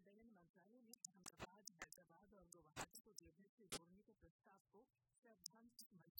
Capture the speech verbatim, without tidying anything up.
उड्डयन मंत्रालय ने अहमदाबाद, हैदराबाद और गुवाहाटी को जेवरेज से जोड़ने के प्रस्ताव को सैद्धांतिक